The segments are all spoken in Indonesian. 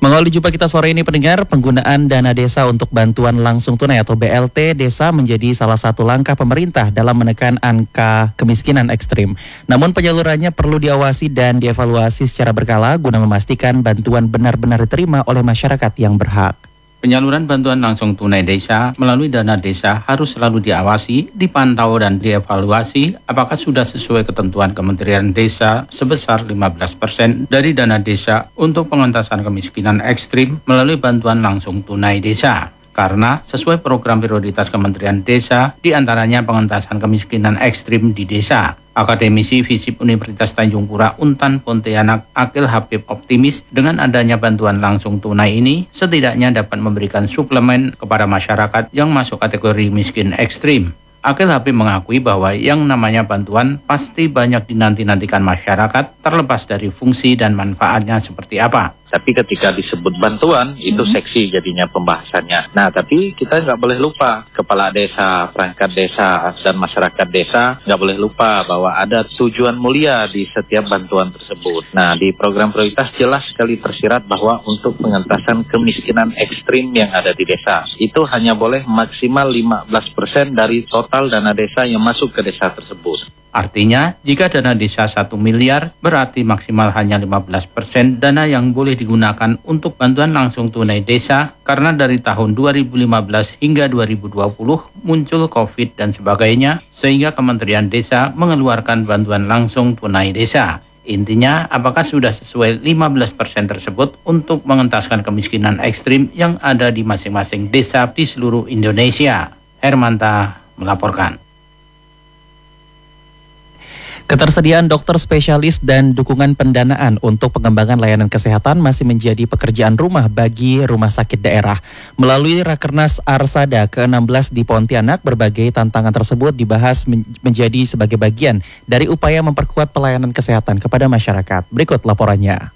Mengawali jumpa kita sore ini pendengar, penggunaan dana desa untuk bantuan langsung tunai atau BLT desa menjadi salah satu langkah pemerintah dalam menekan angka kemiskinan ekstrim. Namun penyalurannya perlu diawasi dan dievaluasi secara berkala guna memastikan bantuan benar-benar diterima oleh masyarakat yang berhak. Penyaluran bantuan langsung tunai desa melalui dana desa harus selalu diawasi, dipantau dan dievaluasi apakah sudah sesuai ketentuan Kementerian Desa sebesar 15% dari dana desa untuk pengentasan kemiskinan ekstrim melalui bantuan langsung tunai desa. Karena sesuai program prioritas Kementerian Desa, diantaranya pengentasan kemiskinan ekstrim di desa. Akademisi Fisip Universitas Tanjung Pura Untan Pontianak Akil Habib optimis dengan adanya bantuan langsung tunai ini setidaknya dapat memberikan suplemen kepada masyarakat yang masuk kategori miskin ekstrim. Akil Habib mengakui bahwa yang namanya bantuan pasti banyak dinanti-nantikan masyarakat terlepas dari fungsi dan manfaatnya seperti apa. Tapi ketika disebut bantuan, itu seksi jadinya pembahasannya. Nah, tapi kita nggak boleh lupa, kepala desa, perangkat desa, dan masyarakat desa nggak boleh lupa bahwa ada tujuan mulia di setiap bantuan tersebut. Nah, di program prioritas jelas sekali tersirat bahwa untuk pengentasan kemiskinan ekstrim yang ada di desa, itu hanya boleh maksimal 15% dari total dana desa yang masuk ke desa tersebut. Artinya, jika dana desa 1 miliar, berarti maksimal hanya 15% dana yang boleh digunakan untuk bantuan langsung tunai desa karena dari tahun 2015 hingga 2020 muncul COVID dan sebagainya, sehingga Kementerian Desa mengeluarkan bantuan langsung tunai desa. Intinya, apakah sudah sesuai 15% tersebut untuk mengentaskan kemiskinan ekstrim yang ada di masing-masing desa di seluruh Indonesia? Hermanta melaporkan. Ketersediaan dokter spesialis dan dukungan pendanaan untuk pengembangan layanan kesehatan masih menjadi pekerjaan rumah bagi rumah sakit daerah. Melalui Rakernas Arsada ke-16 di Pontianak, berbagai tantangan tersebut dibahas menjadi sebagai bagian dari upaya memperkuat pelayanan kesehatan kepada masyarakat. Berikut laporannya.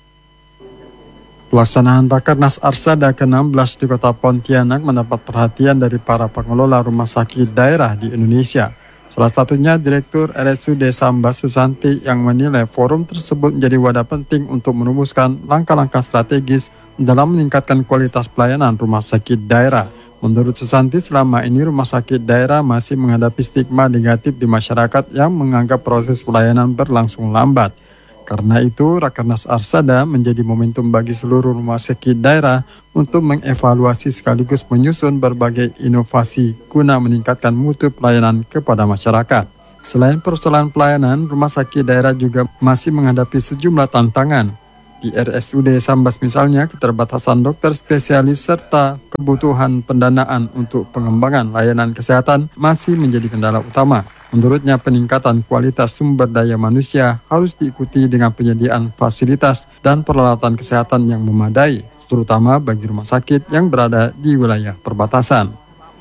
Pelaksanaan Rakernas Arsada ke-16 di Kota Pontianak mendapat perhatian dari para pengelola rumah sakit daerah di Indonesia. Salah satunya Direktur RSUD Samba Susanti yang menilai forum tersebut menjadi wadah penting untuk merumuskan langkah-langkah strategis dalam meningkatkan kualitas pelayanan rumah sakit daerah. Menurut Susanti, selama ini rumah sakit daerah masih menghadapi stigma negatif di masyarakat yang menganggap proses pelayanan berlangsung lambat. Karena itu, Rakernas Arsada menjadi momentum bagi seluruh rumah sakit daerah untuk mengevaluasi sekaligus menyusun berbagai inovasi guna meningkatkan mutu pelayanan kepada masyarakat. Selain persoalan pelayanan, rumah sakit daerah juga masih menghadapi sejumlah tantangan. Di RSUD Sambas misalnya, keterbatasan dokter spesialis serta kebutuhan pendanaan untuk pengembangan layanan kesehatan masih menjadi kendala utama. Menurutnya, peningkatan kualitas sumber daya manusia harus diikuti dengan penyediaan fasilitas dan peralatan kesehatan yang memadai, terutama bagi rumah sakit yang berada di wilayah perbatasan.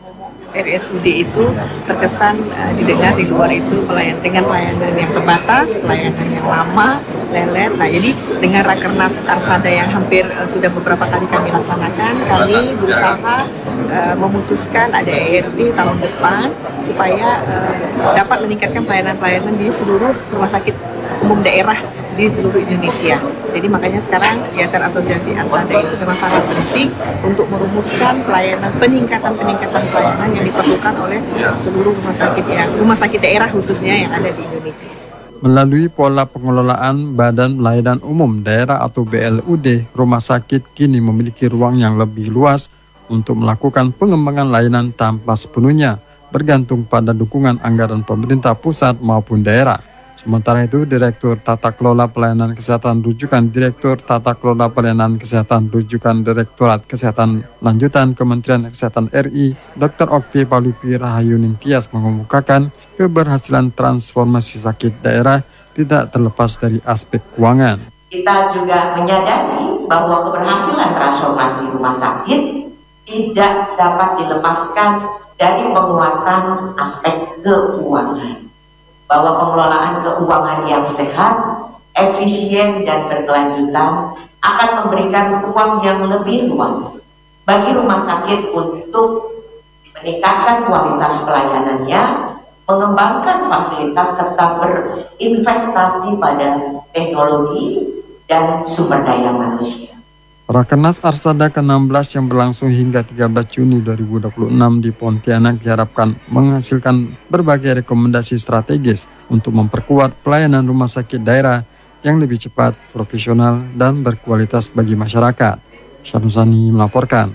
RSUD itu terkesan didengar di luar itu dengan pelayanan yang terbatas, pelayanan yang lama, lelet. Nah, jadi dengan Rakernas Arsada yang hampir sudah beberapa kali kami laksanakan, kami berusaha memutuskan ada ERT tahun depan supaya dapat meningkatkan pelayanan-pelayanan di seluruh rumah sakit umum daerah di seluruh Indonesia. Jadi makanya sekarang kegiatan Asosiasi Arsada itu memang sangat penting untuk merumuskan peningkatan pelayanan yang diperlukan oleh seluruh rumah sakit daerah khususnya yang ada di Indonesia. Melalui pola pengelolaan Badan Pelayanan Umum Daerah atau BLUD, rumah sakit kini memiliki ruang yang lebih luas untuk melakukan pengembangan layanan tanpa sepenuhnya bergantung pada dukungan anggaran pemerintah pusat maupun daerah. Sementara itu, Direktur Tata Kelola Pelayanan Kesehatan Rujukan Direktur Tata Kelola Pelayanan Kesehatan Rujukan Direktorat Kesehatan Lanjutan Kementerian Kesehatan RI, Dr. Okti Palupi Rahayuning Tias mengemukakan keberhasilan transformasi sakit daerah tidak terlepas dari aspek keuangan. Kita juga menyadari bahwa keberhasilan transformasi rumah sakit tidak dapat dilepaskan dari penguatan aspek keuangan. Bahwa pengelolaan keuangan yang sehat, efisien, dan berkelanjutan akan memberikan ruang yang lebih luas bagi rumah sakit untuk meningkatkan kualitas pelayanannya, mengembangkan fasilitas, serta berinvestasi pada teknologi dan sumber daya manusia. Rakernas Arsada ke-16 yang berlangsung hingga 13 Juni 2026 di Pontianak diharapkan menghasilkan berbagai rekomendasi strategis untuk memperkuat pelayanan rumah sakit daerah yang lebih cepat, profesional, dan berkualitas bagi masyarakat. Syamsani melaporkan.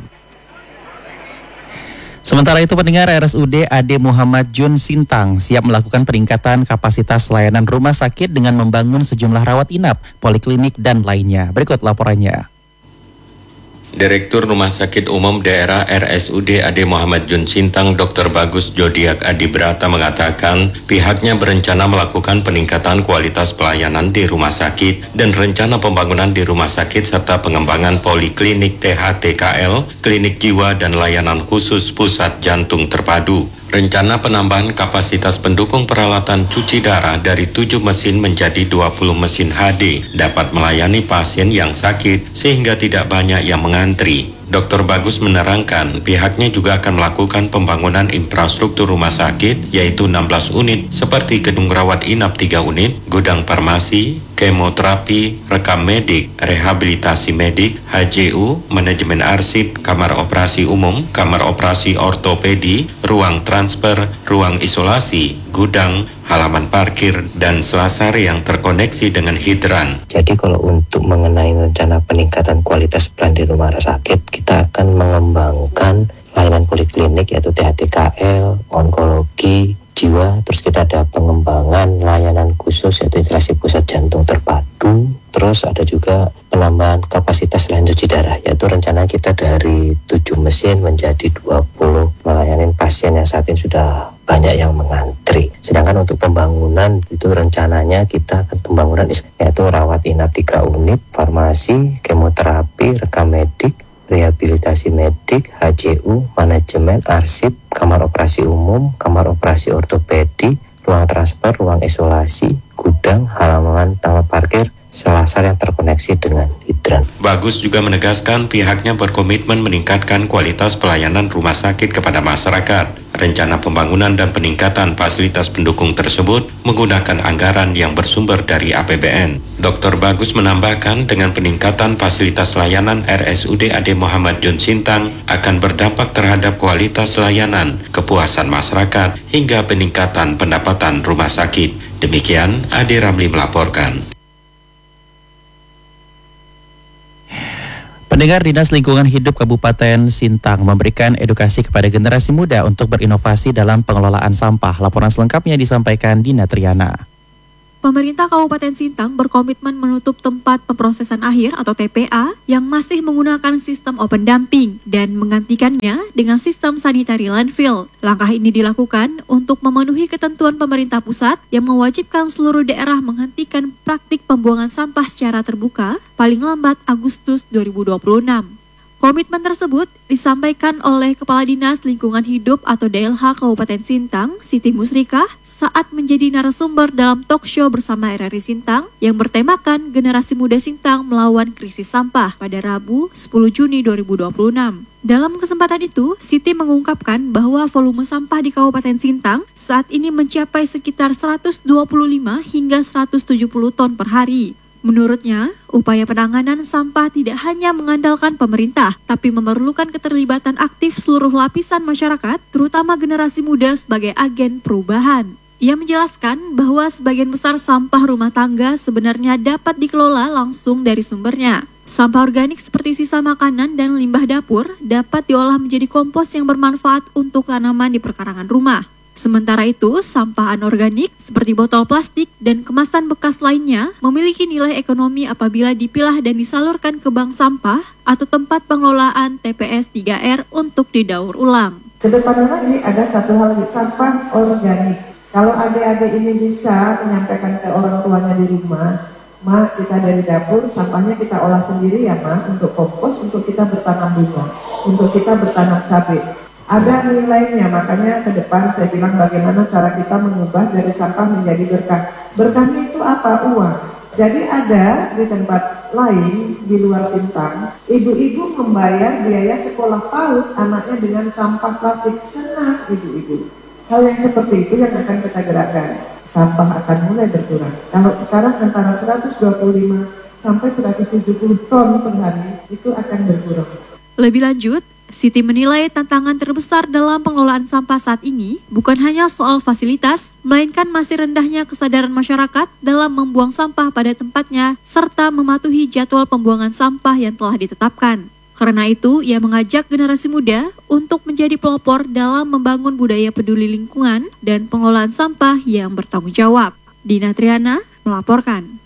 Sementara itu pendengar, RSUD AD Muhammad Jun Sintang siap melakukan peningkatan kapasitas layanan rumah sakit dengan membangun sejumlah rawat inap, poliklinik, dan lainnya. Berikut laporannya. Direktur Rumah Sakit Umum Daerah RSUD AD Muhammad Jun Sintang Dr. Bagus Jodiak Adibrata mengatakan pihaknya berencana melakukan peningkatan kualitas pelayanan di rumah sakit dan rencana pembangunan di rumah sakit serta pengembangan poliklinik THTKL, klinik jiwa dan layanan khusus pusat jantung terpadu. Rencana penambahan kapasitas pendukung peralatan cuci darah dari 7 mesin menjadi 20 mesin HD dapat melayani pasien yang sakit sehingga tidak banyak yang mengantri. Dr. Bagus menerangkan pihaknya juga akan melakukan pembangunan infrastruktur rumah sakit yaitu 16 unit seperti gedung rawat inap 3 unit, gudang farmasi, kemoterapi, rekam medik, rehabilitasi medik, HJU, manajemen arsip, kamar operasi umum, kamar operasi ortopedi, ruang transfer, ruang isolasi, gudang, halaman parkir, dan selasar yang terkoneksi dengan hidran. Jadi kalau untuk mengenai rencana peningkatan kualitas pelayanan di rumah sakit, kita akan mengembangkan layanan poliklinik yaitu THTKL, onkologi, jiwa, terus kita ada pengembangan layanan khusus yaitu integrasi pusat jantung terpadu, terus ada juga penambahan kapasitas layanan cuci darah yaitu rencana kita dari 7 mesin menjadi 20 melayani pasien yang saat ini sudah banyak yang mengantri. Sedangkan untuk pembangunan itu rencananya kita akan pembangunan yaitu rawat inap 3 unit, farmasi, kemoterapi, rekam medik, rehabilitasi medik, HJU, manajemen arsip, kamar operasi umum, kamar operasi ortopedi, ruang transfer, ruang isolasi, gudang, halaman taman parkir, selasar yang terkoneksi dengan hidran. Bagus juga menegaskan pihaknya berkomitmen meningkatkan kualitas pelayanan rumah sakit kepada masyarakat. Rencana pembangunan dan peningkatan fasilitas pendukung tersebut menggunakan anggaran yang bersumber dari APBN. Dr. Bagus menambahkan dengan peningkatan fasilitas layanan RSUD AD Muhammad Jun Sintang akan berdampak terhadap kualitas layanan, kepuasan masyarakat, hingga peningkatan pendapatan rumah sakit. Demikian Ade Ramli melaporkan. Pendengar, Dinas Lingkungan Hidup Kabupaten Sintang memberikan edukasi kepada generasi muda untuk berinovasi dalam pengelolaan sampah. Laporan selengkapnya disampaikan Dina Triana. Pemerintah Kabupaten Sintang berkomitmen menutup tempat pemrosesan akhir atau TPA yang masih menggunakan sistem open dumping dan menggantikannya dengan sistem sanitary landfill. Langkah ini dilakukan untuk memenuhi ketentuan pemerintah pusat yang mewajibkan seluruh daerah menghentikan praktik pembuangan sampah secara terbuka paling lambat Agustus 2026. Komitmen tersebut disampaikan oleh Kepala Dinas Lingkungan Hidup atau DLH Kabupaten Sintang, Siti Musrikah, saat menjadi narasumber dalam talk show bersama RRI Sintang yang bertemakan Generasi Muda Sintang Melawan Krisis Sampah pada Rabu 10 Juni 2026. Dalam kesempatan itu, Siti mengungkapkan bahwa volume sampah di Kabupaten Sintang saat ini mencapai sekitar 125 hingga 170 ton per hari. Menurutnya, upaya penanganan sampah tidak hanya mengandalkan pemerintah, tapi memerlukan keterlibatan aktif seluruh lapisan masyarakat, terutama generasi muda sebagai agen perubahan. Ia menjelaskan bahwa sebagian besar sampah rumah tangga sebenarnya dapat dikelola langsung dari sumbernya. Sampah organik seperti sisa makanan dan limbah dapur dapat diolah menjadi kompos yang bermanfaat untuk tanaman di perkarangan rumah. Sementara itu, sampah anorganik seperti botol plastik dan kemasan bekas lainnya memiliki nilai ekonomi apabila dipilah dan disalurkan ke bank sampah atau tempat pengelolaan TPS 3R untuk didaur ulang. Kedepannya lagi ada satu hal lagi, sampah organik. Kalau adik-adik ini bisa menyampaikan ke orang tuanya di rumah, Ma, kita dari dapur, sampahnya kita olah sendiri ya Ma, untuk kompos, untuk kita bertanam bunga, untuk kita bertanam cabai. Ada nilainya, makanya ke depan saya bilang bagaimana cara kita mengubah dari sampah menjadi berkah. Berkahnya itu apa? Uang. Jadi ada di tempat lain di luar Sintang, ibu-ibu membayar biaya sekolah PAUD anaknya dengan sampah plastik. Senang ibu-ibu. Hal yang seperti itu yang akan kita gerakkan. Sampah akan mulai berkurang. Kalau sekarang antara 125 sampai 170 ton per hari itu akan berkurang. Lebih lanjut, Siti menilai tantangan terbesar dalam pengelolaan sampah saat ini bukan hanya soal fasilitas, melainkan masih rendahnya kesadaran masyarakat dalam membuang sampah pada tempatnya serta mematuhi jadwal pembuangan sampah yang telah ditetapkan. Karena itu, ia mengajak generasi muda untuk menjadi pelopor dalam membangun budaya peduli lingkungan dan pengelolaan sampah yang bertanggung jawab. Dina Triana melaporkan.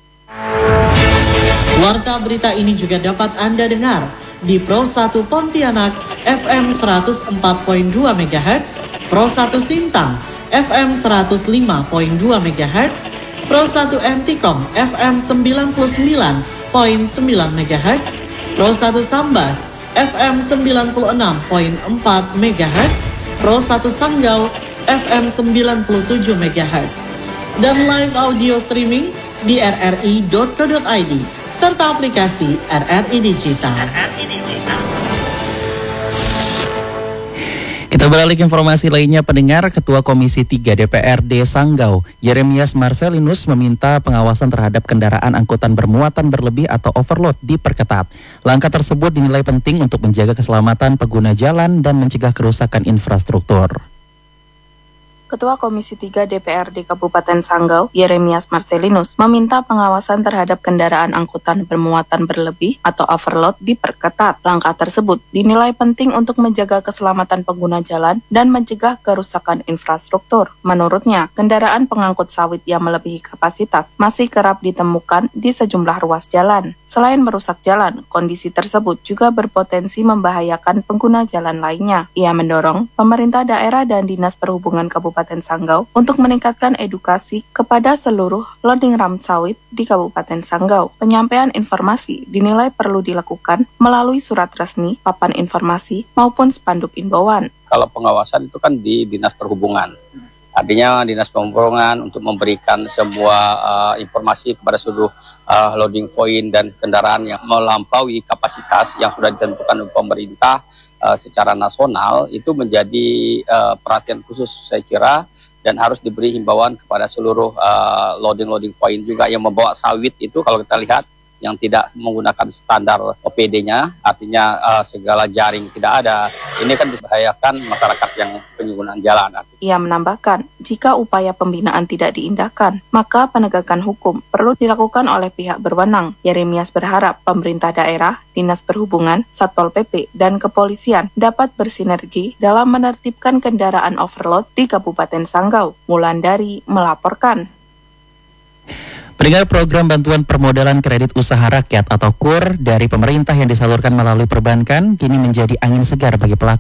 Warta berita ini juga dapat Anda dengar di Pro 1 Pontianak FM 104.2 MHz, Pro 1 Sintang FM 105.2 MHz, Pro 1 Mtikom FM 99.9 MHz, Pro 1 Sambas FM 96.4 MHz, Pro 1 Sanggau FM 97 MHz, dan live audio streaming di rri.co.id serta aplikasi RRI Digital. Kita beralih ke informasi lainnya, pendengar. Ketua Komisi 3 DPRD Sanggau, Yeremias Marcelinus, meminta pengawasan terhadap kendaraan angkutan bermuatan berlebih atau overload diperketat. Langkah tersebut dinilai penting untuk menjaga keselamatan pengguna jalan dan mencegah kerusakan infrastruktur. Ketua Komisi 3 DPRD Kabupaten Sanggau, Yeremias Marcelinus, meminta pengawasan terhadap kendaraan angkutan bermuatan berlebih atau overload diperketat. Langkah tersebut dinilai penting untuk menjaga keselamatan pengguna jalan dan mencegah kerusakan infrastruktur. Menurutnya, kendaraan pengangkut sawit yang melebihi kapasitas masih kerap ditemukan di sejumlah ruas jalan. Selain merusak jalan, kondisi tersebut juga berpotensi membahayakan pengguna jalan lainnya. Ia mendorong pemerintah daerah dan Dinas Perhubungan Kabupaten Sanggau untuk meningkatkan edukasi kepada seluruh loading ram sawit di Kabupaten Sanggau. Penyampaian informasi dinilai perlu dilakukan melalui surat resmi, papan informasi, maupun spanduk imbauan. Kalau pengawasan itu kan di Dinas Perhubungan. Artinya Dinas Perhubungan untuk memberikan semua informasi kepada seluruh loading point dan kendaraan yang melampaui kapasitas yang sudah ditentukan oleh pemerintah secara nasional, itu menjadi perhatian khusus saya kira, dan harus diberi himbauan kepada seluruh loading point juga yang membawa sawit itu. Kalau kita lihat yang tidak menggunakan standar OPD-nya, artinya segala jaring tidak ada, ini kan membahayakan masyarakat yang pengguna jalan. Ia menambahkan, jika upaya pembinaan tidak diindahkan, maka penegakan hukum perlu dilakukan oleh pihak berwenang. Yeremias berharap pemerintah daerah, Dinas Perhubungan, Satpol PP, dan Kepolisian dapat bersinergi dalam menertibkan kendaraan overload di Kabupaten Sanggau. Wulandari melaporkan. Pendengar, program bantuan permodalan kredit usaha rakyat atau KUR dari pemerintah yang disalurkan melalui perbankan kini menjadi angin segar bagi pelaku